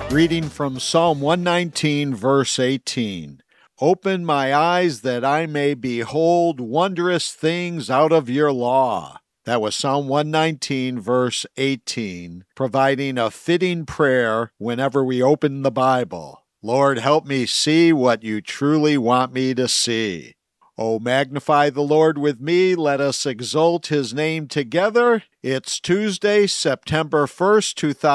Reading from Psalm 119, verse 18. Open my eyes that I may behold wondrous things out of your law. That was Psalm 119, verse 18, providing a fitting prayer whenever we open the Bible. Lord, help me see what you truly want me to see. Oh, magnify the Lord with me. Let us exalt his name together. It's Tuesday, September 1st,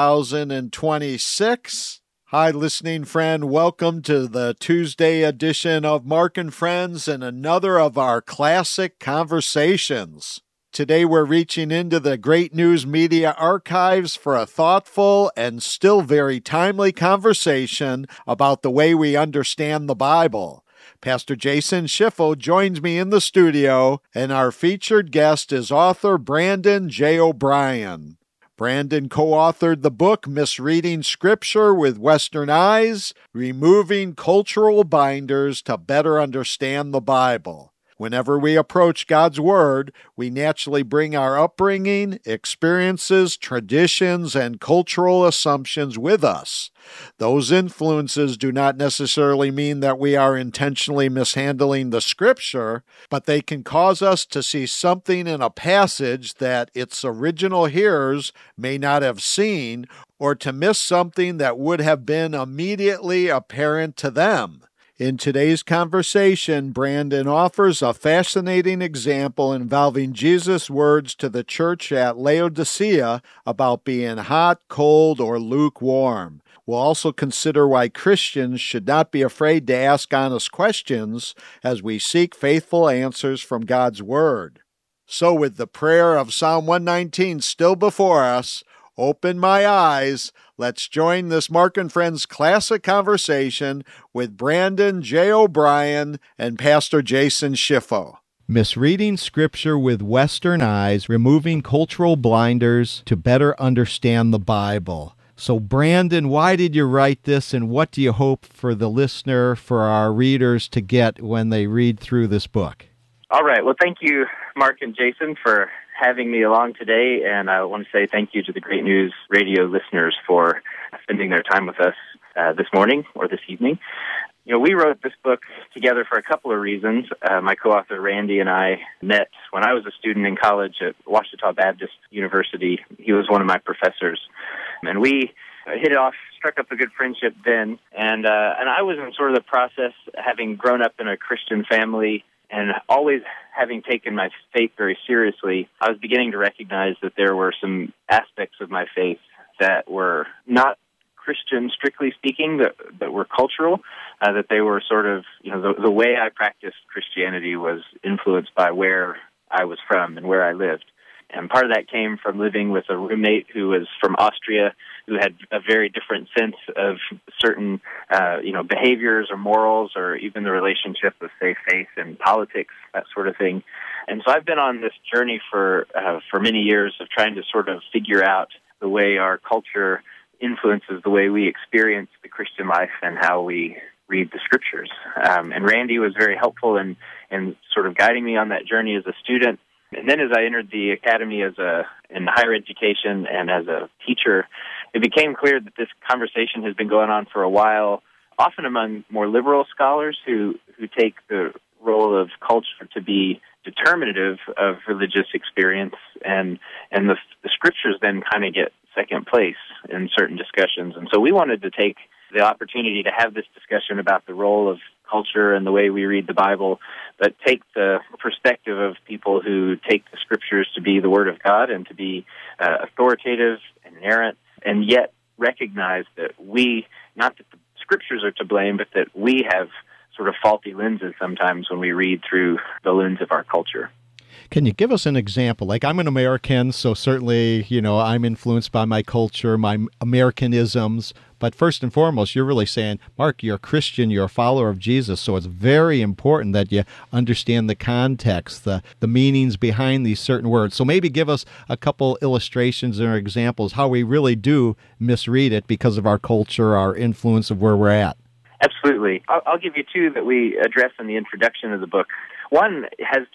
2026. Hi, listening friend. Welcome to the Tuesday edition of Mark and Friends and another of our classic conversations. Today we're reaching into the Great News Media archives for a thoughtful and still very timely conversation about the way we understand the Bible. Pastor Jason Schiffel joins me in the studio, and our featured guest is author Brandon J. O'Brien. Brandon co-authored the book Misreading Scripture with Western Eyes, Removing Cultural Binders to Better Understand the Bible. Whenever we approach God's Word, we naturally bring our upbringing, experiences, traditions, and cultural assumptions with us. Those influences do not necessarily mean that we are intentionally mishandling the Scripture, but they can cause us to see something in a passage that its original hearers may not have seen, or to miss something that would have been immediately apparent to them. In today's conversation, Brandon offers a fascinating example involving Jesus' words to the church at Laodicea about being hot, cold, or lukewarm. We'll also consider why Christians should not be afraid to ask honest questions as we seek faithful answers from God's Word. So with the prayer of Psalm 119 still before us, open my eyes. Let's join this Mark and Friends classic conversation with Brandon J. O'Brien and Pastor Jason Schiffel. Misreading Scripture with Western Eyes, Removing Cultural Blinders to Better Understand the Bible. So, Brandon, why did you write this, and what do you hope for the listener, for our readers, to get when they read through this book? All right. Well, thank you, Mark and Jason, for having me along today, and I want to say thank you to the Great News Radio listeners for spending their time with us this morning or this evening. You know, we wrote this book together for a couple of reasons. My co-author Randy and I met when I was a student in college at Ouachita Baptist University. He was one of my professors, and we hit it off, struck up a good friendship then. And I was in sort of the process, having grown up in a Christian family and always having taken my faith very seriously, I was beginning to recognize that there were some aspects of my faith that were not Christian, strictly speaking, that were cultural, that they were sort of, the way I practiced Christianity was influenced by where I was from and where I lived. And part of that came from living with a roommate who was from Austria, who had a very different sense of certain, behaviors or morals, or even the relationship with, say, faith and politics, that sort of thing. And so I've been on this journey for many years of trying to sort of figure out the way our culture influences the way we experience the Christian life and how we read the Scriptures. And Randy was very helpful in sort of guiding me on that journey as a student. And then as I entered the academy in higher education and as a teacher, it became clear that this conversation has been going on for a while, often among more liberal scholars who take the role of culture to be determinative of religious experience, and the Scriptures then kind of get second place in certain discussions. And so we wanted to take the opportunity to have this discussion about the role of culture and the way we read the Bible, but take the perspective of people who take the Scriptures to be the Word of God and to be authoritative and inerrant, and yet recognize that not that the Scriptures are to blame, but that we have sort of faulty lenses sometimes when we read through the lens of our culture. Can you give us an example? Like, I'm an American, so certainly, I'm influenced by my culture, my Americanisms. But first and foremost, you're really saying, Mark, you're a Christian, you're a follower of Jesus, so it's very important that you understand the context, the meanings behind these certain words. So maybe give us a couple illustrations or examples how we really do misread it because of our culture, our influence of where we're at. Absolutely. I'll give you two that we address in the introduction of the book. One's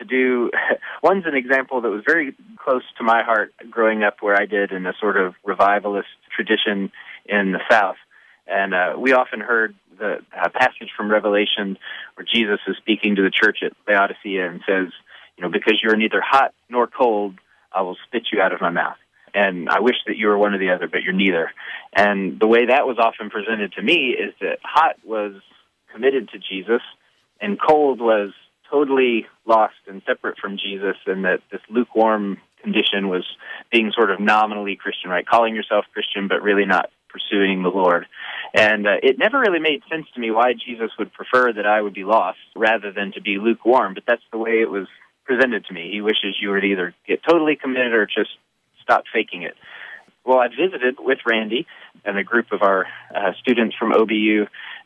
an example that was very close to my heart growing up where I did in a sort of revivalist tradition in the South. And we often heard the passage from Revelation where Jesus is speaking to the church at Laodicea and says, because you're neither hot nor cold, I will spit you out of my mouth. And I wish that you were one or the other, but you're neither. And the way that was often presented to me is that hot was committed to Jesus, and cold was totally lost and separate from Jesus, and that this lukewarm condition was being sort of nominally Christian, right? Calling yourself Christian, but really not pursuing the Lord. And it never really made sense to me why Jesus would prefer that I would be lost rather than to be lukewarm, but that's the way it was presented to me. He wishes you would either get totally committed or just stop faking it. Well, I visited with Randy and a group of our students from OBU.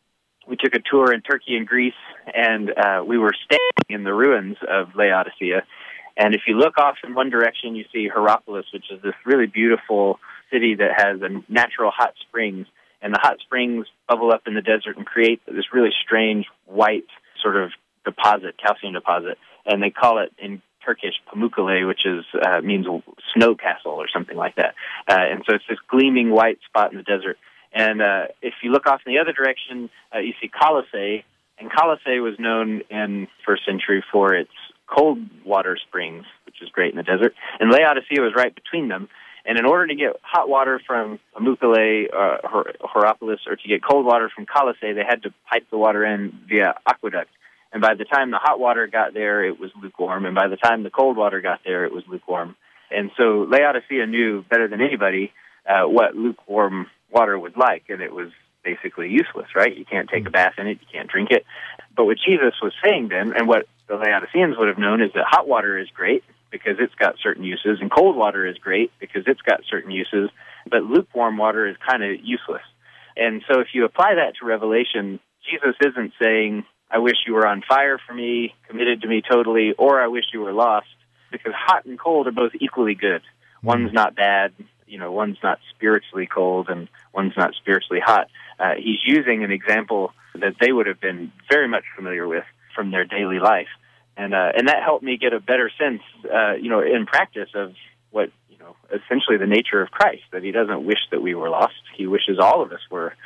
We took a tour in Turkey and Greece, and we were standing in the ruins of Laodicea. And if you look off in one direction, you see Hierapolis, which is this really beautiful city that has a natural hot springs. And the hot springs bubble up in the desert and create this really strange white sort of deposit, calcium deposit. And they call it in Turkish Pamukkale, which is means snow castle or something like that. And so it's this gleaming white spot in the desert. And if you look off in the other direction, you see Colossae. And Colossae was known in first century for its cold water springs, which is great in the desert. And Laodicea was right between them. And in order to get hot water from Pamukkale, Hierapolis, or to get cold water from Colossae, they had to pipe the water in via aqueduct. And by the time the hot water got there, it was lukewarm. And by the time the cold water got there, it was lukewarm. And so Laodicea knew better than anybody what lukewarm water was like, and it was basically useless, right? You can't take a bath in it, you can't drink it. But what Jesus was saying then, and what the Laodiceans would have known, is that hot water is great because it's got certain uses, and cold water is great because it's got certain uses, but lukewarm water is kind of useless. And so if you apply that to Revelation, Jesus isn't saying, I wish you were on fire for me, committed to me totally, or I wish you were lost, because hot and cold are both equally good. One's not bad, one's not spiritually cold, and one's not spiritually hot. He's using an example that they would have been very much familiar with from their daily life. And that helped me get a better sense, in practice of what, essentially the nature of Christ, that he doesn't wish that we were lost. He wishes all of us were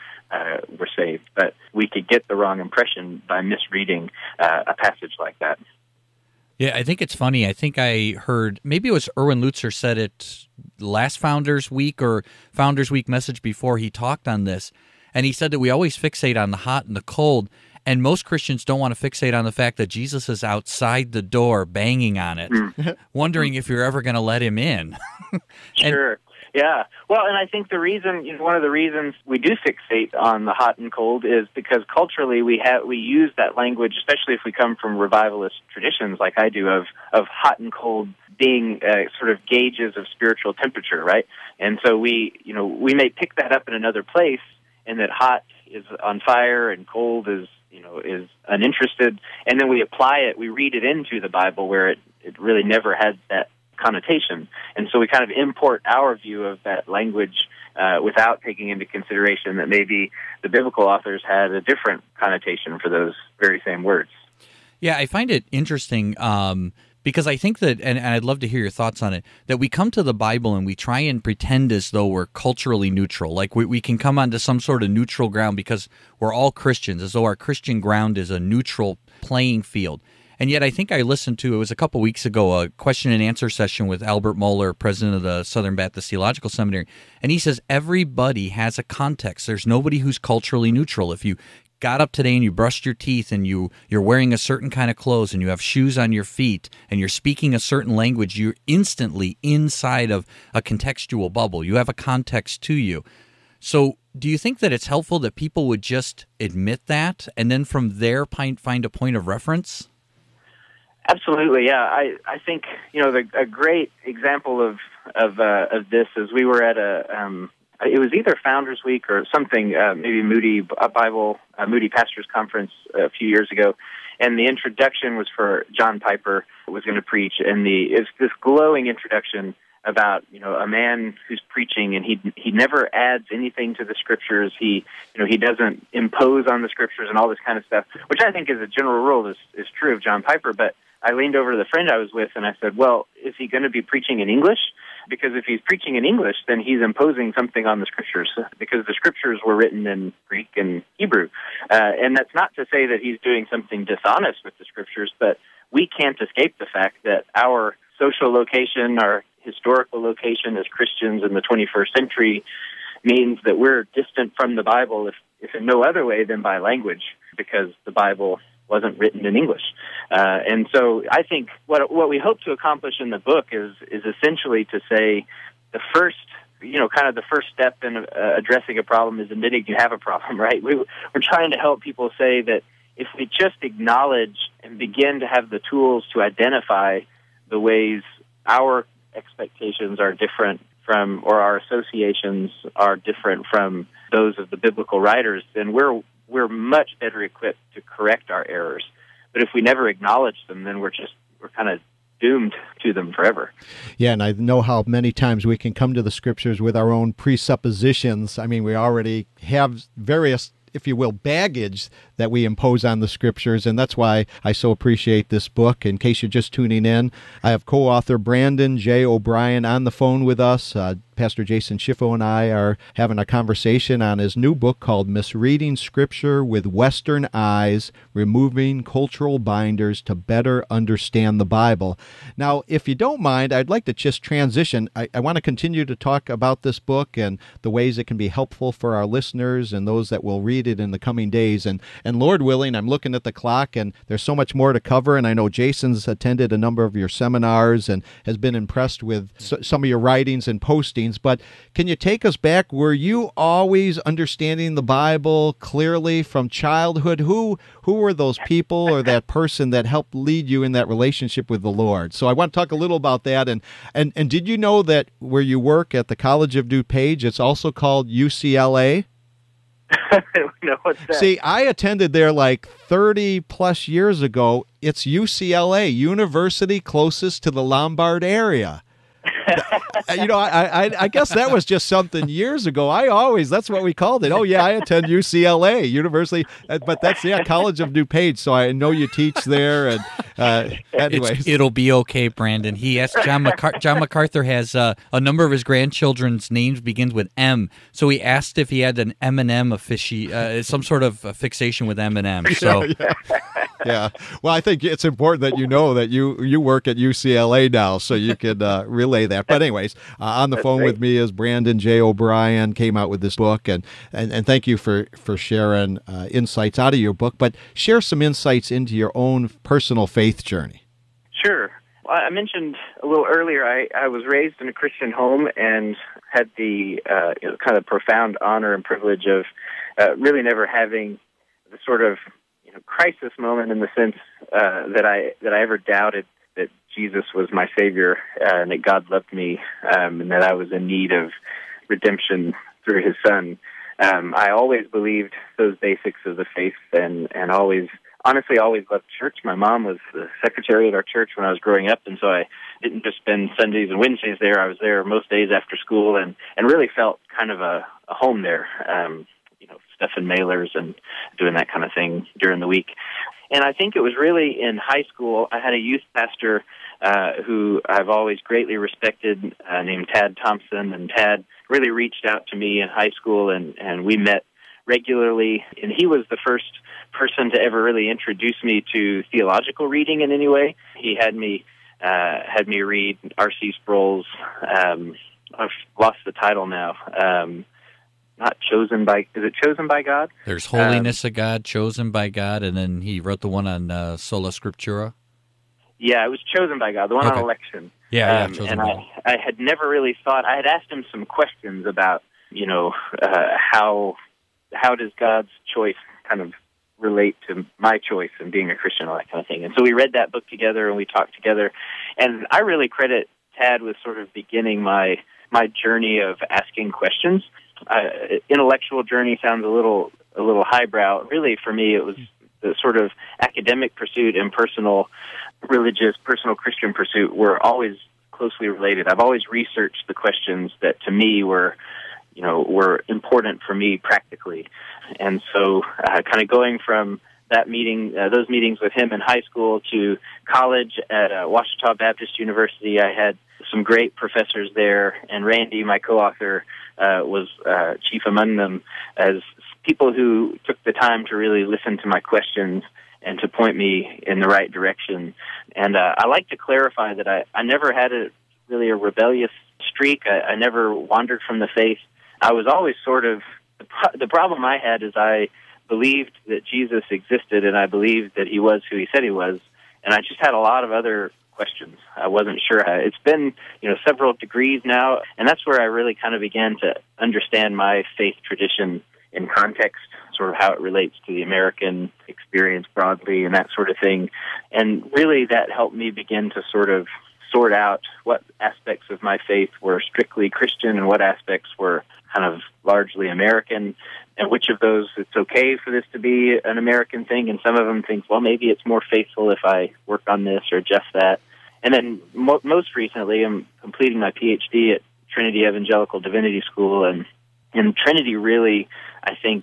saved, but we could get the wrong impression by misreading a passage like that. Yeah, I think it's funny. I think I heard, maybe it was Erwin Lutzer said it last Founders Week or Founders Week message before he talked on this, and he said that we always fixate on the hot and the cold, and most Christians don't want to fixate on the fact that Jesus is outside the door banging on it, wondering if you're ever going to let him in. Sure. Yeah. Well, and I think the reason, one of the reasons we do fixate on the hot and cold is because culturally we use that language, especially if we come from revivalist traditions like I do, of hot and cold being sort of gauges of spiritual temperature, right? And so we may pick that up in another place, and that hot is on fire and cold is uninterested, and then we apply it, we read it into the Bible where it really never had that connotation. And so we kind of import our view of that language without taking into consideration that maybe the biblical authors had a different connotation for those very same words. Yeah, I find it interesting because I think that, and I'd love to hear your thoughts on it, that we come to the Bible and we try and pretend as though we're culturally neutral. Like we can come onto some sort of neutral ground because we're all Christians, as though our Christian ground is a neutral playing field. And yet I think I listened to, it was a couple weeks ago, a question and answer session with Albert Mohler, president of the Southern Baptist Theological Seminary, and he says everybody has a context. There's nobody who's culturally neutral. If you got up today and you brushed your teeth and you're wearing a certain kind of clothes and you have shoes on your feet and you're speaking a certain language, you're instantly inside of a contextual bubble. You have a context to you. So do you think that it's helpful that people would just admit that and then from there find a point of reference? Absolutely, yeah. I think a great example of this is we were at it was either Founders Week or something, maybe Moody Pastors Conference a few years ago, and the introduction was for John Piper was going to preach, and it's this glowing introduction about a man who's preaching, and he never adds anything to the scriptures. He doesn't impose on the scriptures and all this kind of stuff, which I think as a general rule is true of John Piper, but I leaned over to the friend I was with and I said, well, is he going to be preaching in English? because if he's preaching in English, then he's imposing something on the Scriptures, because the Scriptures were written in Greek and Hebrew. And that's not to say that he's doing something dishonest with the Scriptures, but we can't escape the fact that our social location, our historical location as Christians in the 21st century means that we're distant from the Bible, if in no other way than by language, because the Bible wasn't written in English. And so I think what we hope to accomplish in the book is essentially to say the first, kind of the first step in addressing a problem is admitting you have a problem, right? We're trying to help people say that if we just acknowledge and begin to have the tools to identify the ways our expectations are different from, or our associations are different from those of the biblical writers, then we're much better equipped to correct our errors. But if we never acknowledge them, then we're kind of doomed to them forever. Yeah, and I know how many times we can come to the Scriptures with our own presuppositions. I mean, we already have various, if you will, baggage that we impose on the Scriptures, and that's why I so appreciate this book. In case you're just tuning in, I have co-author Brandon J. O'Brien on the phone with us. Pastor Jason Schiffo and I are having a conversation on his new book called Misreading Scripture with Western Eyes, Removing Cultural Binders to Better Understand the Bible. Now, if you don't mind, I'd like to just transition. I want to continue to talk about this book and the ways it can be helpful for our listeners and those that will read it in the coming days. And Lord willing, I'm looking at the clock, and there's so much more to cover. And I know Jason's attended a number of your seminars and has been impressed with some of your writings and postings. But can you take us back? Were you always understanding the Bible clearly from childhood? Who were those people or that person that helped lead you in that relationship with the Lord? So I want to talk a little about that. And did you know that where you work at the College of DuPage, it's also called UCLA? No, what's that? See, I attended there like 30 plus years ago. It's UCLA, university closest to the Lombard area. I guess that was just something years ago. That's what we called it. Oh, yeah, I attend UCLA, University, but that's, College of DuPage, so I know you teach there, and anyways. It'll be okay, Brandon. He asked John MacArthur has a number of his grandchildren's names begins with M, so he asked if he had an M&M some sort of fixation with M&M. So. Yeah. Well, I think it's important that you know that you work at UCLA now, so you could relay that. But anyways, on the phone with me is Brandon J. O'Brien, came out with this book, and thank you for sharing insights out of your book, but share some insights into your own personal faith journey. Sure. Well, I mentioned a little earlier, I was raised in a Christian home and had the kind of profound honor and privilege of really never having the sort of crisis moment in the sense that I ever doubted that Jesus was my Savior and that God loved me and that I was in need of redemption through His Son. I always believed those basics of the faith and honestly always loved church. My mom was the secretary at our church when I was growing up, and so I didn't just spend Sundays and Wednesdays there. I was there most days after school and really felt kind of a home there. Stuffing mailers and doing that kind of thing during the week. And I think it was really in high school, I had a youth pastor who I've always greatly respected named Tad Thompson, and Tad really reached out to me in high school, and we met regularly, and he was the first person to ever really introduce me to theological reading in any way. He had me read R.C. Sproul's, I've lost the title now, is it Chosen by God? There's Holiness of God, Chosen by God, and then he wrote the one on Sola Scriptura. Yeah, it was Chosen by God, the one on election. Yeah, and I had never really thought, I had asked him some questions about, how does God's choice kind of relate to my choice in being a Christian, all that kind of thing. And so we read that book together and we talked together. And I really credit Tad with sort of beginning my journey of asking questions. Intellectual journey sounds a little highbrow. Really, for me, it was the sort of academic pursuit and personal Christian pursuit were always closely related. I've always researched the questions that to me were important for me practically. And so kind of going from that meeting, those meetings with him in high school to college at Ouachita Baptist University. I had some great professors there, and Randy, my co-author, was chief among them, as people who took the time to really listen to my questions and to point me in the right direction. And I like to clarify that I never had really a rebellious streak. I never wandered from the faith. I was always sort of, the problem I had is I believed that Jesus existed, and I believed that he was who he said he was, and I just had a lot of other questions. I wasn't sure. It's been, several degrees now, and that's where I really kind of began to understand my faith tradition in context, sort of how it relates to the American experience broadly and that sort of thing. And really that helped me begin to sort of sort out what aspects of my faith were strictly Christian and what aspects were kind of largely American, and which of those it's okay for this to be an American thing, and some of them think, well, maybe it's more faithful if I work on this or adjust that. And then most recently, I'm completing my PhD at Trinity Evangelical Divinity School, and Trinity really, I think,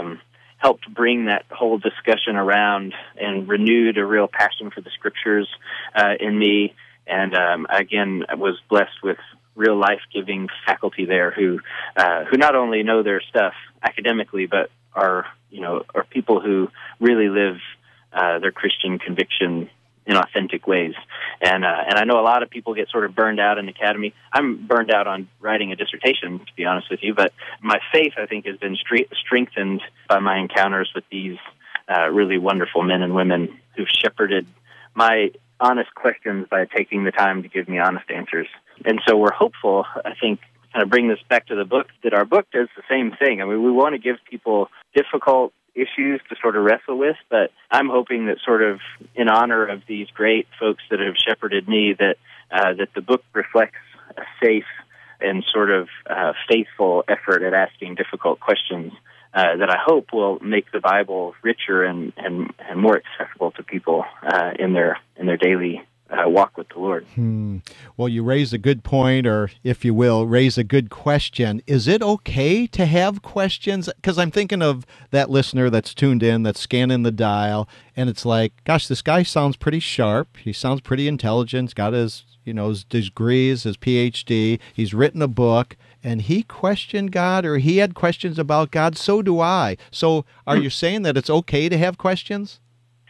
helped bring that whole discussion around and renewed a real passion for the Scriptures in me. And again, I was blessed with real life-giving faculty there who not only know their stuff academically, but are people who really live their Christian conviction in authentic ways. And I know a lot of people get sort of burned out in academy. I'm burned out on writing a dissertation, to be honest with you, but my faith, I think, has been strengthened by my encounters with these really wonderful men and women who've shepherded my honest questions by taking the time to give me honest answers. And so we're hopeful, I think, kind of bring this back to the book, that our book does the same thing. I mean, we want to give people difficult issues to sort of wrestle with, but I'm hoping that sort of in honor of these great folks that have shepherded me, that the book reflects a safe and sort of faithful effort at asking difficult questions that I hope will make the Bible richer and more accessible to people in their daily walk with the Lord. Well, you raise a good point, or if you will, raise a good question. Is it okay to have questions? Because I'm thinking of that listener that's tuned in, that's scanning the dial, and it's like, gosh, this guy sounds pretty sharp. He sounds pretty intelligent. He's got his degrees, his PhD. He's written a book, and he questioned God, or he had questions about God. So do I. So are you saying that it's okay to have questions?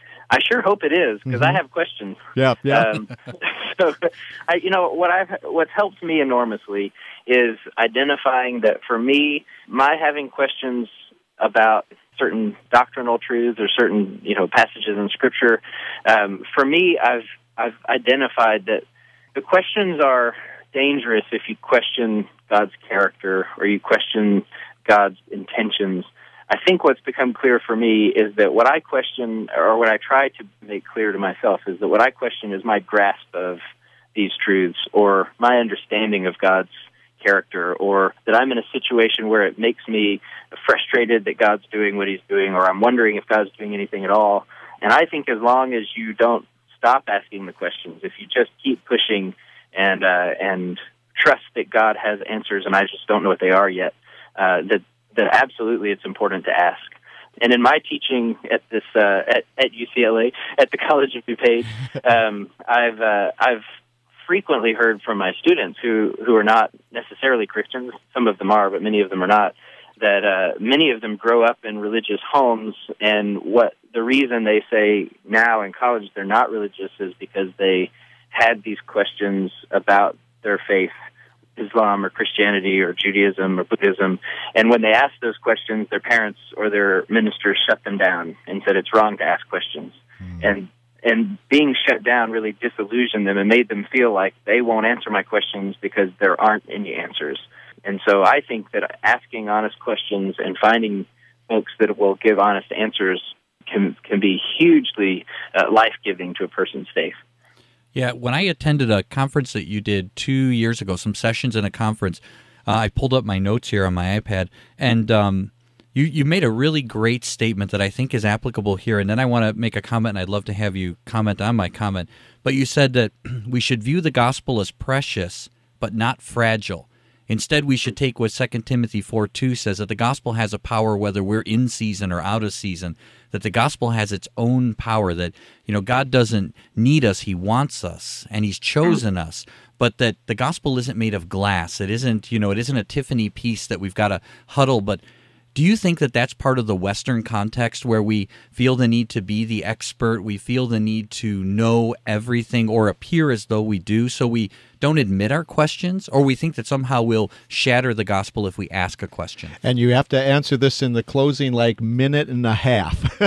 I sure hope it is, because I have questions. Yeah. So, what's helped me enormously is identifying that for me, my having questions about certain doctrinal truths or certain passages in Scripture, for me, I've identified that the questions are dangerous if you question God's character or you question God's intentions. I think what's become clear for me is that what I question, or what I try to make clear to myself, is that what I question is my grasp of these truths, or my understanding of God's character, or that I'm in a situation where it makes me frustrated that God's doing what he's doing, or I'm wondering if God's doing anything at all. And I think as long as you don't stop asking the questions, if you just keep pushing and trust that God has answers, and I just don't know what they are yet, that absolutely it's important to ask. And in my teaching at this at UCLA, at the College of DuPage, I've frequently heard from my students who are not necessarily Christians. Some of them are, but many of them are not. That many of them grow up in religious homes, and what the reason they say now in college they're not religious is because they had these questions about their faith, Islam or Christianity or Judaism or Buddhism, and when they asked those questions, their parents or their ministers shut them down and said it's wrong to ask questions. And being shut down really disillusioned them and made them feel like they won't answer my questions because there aren't any answers. And so I think that asking honest questions and finding folks that will give honest answers can be hugely life-giving to a person's faith. Yeah, when I attended a conference that you did 2 years ago, some sessions in a conference, I pulled up my notes here on my iPad, and you made a really great statement that I think is applicable here, and then I want to make a comment, and I'd love to have you comment on my comment. But you said that we should view the gospel as precious, but not fragile. Instead, we should take what 2 Timothy 4:2 says, that the gospel has a power whether we're in season or out of season, that the gospel has its own power, that, God doesn't need us, he wants us, and he's chosen us, but that the gospel isn't made of glass. It isn't, it isn't a Tiffany piece that we've got to huddle, but do you think that that's part of the Western context where we feel the need to be the expert, we feel the need to know everything or appear as though we do, so we don't admit our questions, or we think that somehow we'll shatter the gospel if we ask a question? And you have to answer this in the closing minute and a half.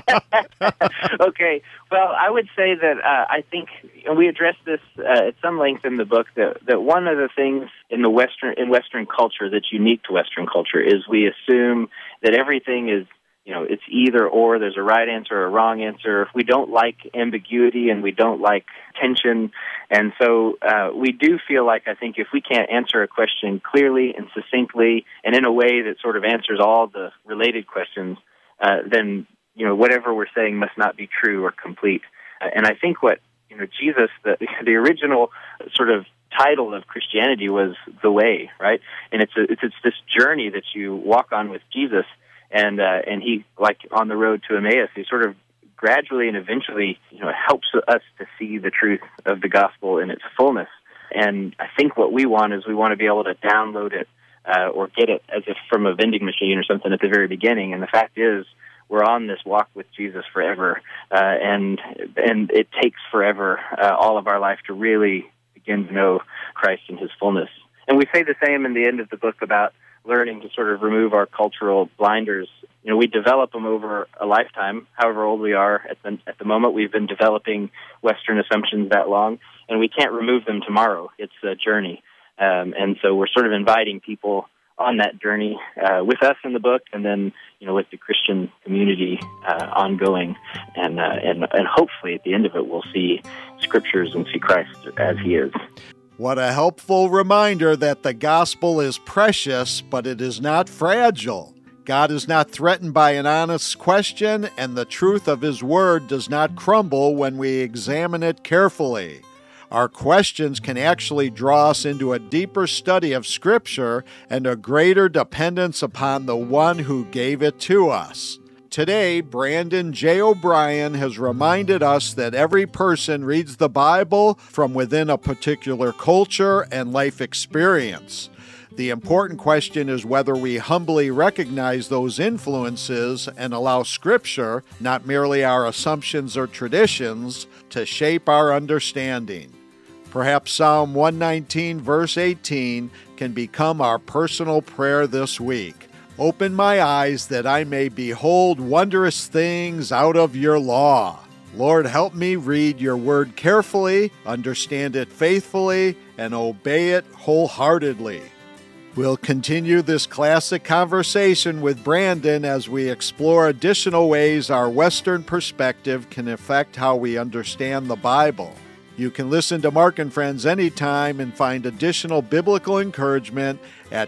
Okay. Well, I would say that I think, and we address this at some length in the book, that one of the things in Western culture that's unique to Western culture is we assume that everything is, it's either or. There's a right answer or a wrong answer. We don't like ambiguity and we don't like tension. And so we do feel like, I think, if we can't answer a question clearly and succinctly and in a way that sort of answers all the related questions, then, whatever we're saying must not be true or complete. And I think what, Jesus, the original sort of title of Christianity was the way, right? And it's this journey that you walk on with Jesus. And he, like on the road to Emmaus, he sort of gradually and eventually, helps us to see the truth of the gospel in its fullness. And I think what we want is we want to be able to download it or get it as if from a vending machine or something at the very beginning. And the fact is, we're on this walk with Jesus forever, and it takes forever, all of our life, to really begin to know Christ in his fullness. And we say the same in the end of the book about learning to sort of remove our cultural blinders. We develop them over a lifetime, however old we are at the moment. We've been developing Western assumptions that long, and we can't remove them tomorrow. It's a journey. And so we're sort of inviting people on that journey with us in the book, and then, with the Christian community ongoing. And hopefully at the end of it, we'll see Scriptures and see Christ as he is. What a helpful reminder that the gospel is precious, but it is not fragile. God is not threatened by an honest question, and the truth of his word does not crumble when we examine it carefully. Our questions can actually draw us into a deeper study of Scripture and a greater dependence upon the one who gave it to us. Today, Brandon J. O'Brien has reminded us that every person reads the Bible from within a particular culture and life experience. The important question is whether we humbly recognize those influences and allow Scripture, not merely our assumptions or traditions, to shape our understanding. Perhaps Psalm 119, verse 18, can become our personal prayer this week. Open my eyes that I may behold wondrous things out of your law. Lord, help me read your word carefully, understand it faithfully, and obey it wholeheartedly. We'll continue this classic conversation with Brandon as we explore additional ways our Western perspective can affect how we understand the Bible. You can listen to Mark and Friends anytime and find additional biblical encouragement at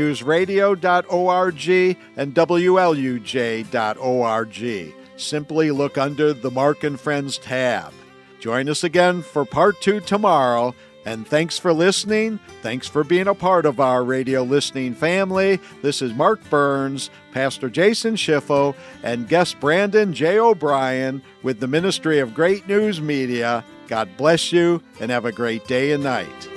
greatnewsradio.org and WLUJ.org. Simply look under the Mark and Friends tab. Join us again for part 2 tomorrow. And thanks for listening. Thanks for being a part of our radio listening family. This is Mark Burns, Pastor Jason Schiffo, and guest Brandon J. O'Brien with the Ministry of Great News Media. God bless you and have a great day and night.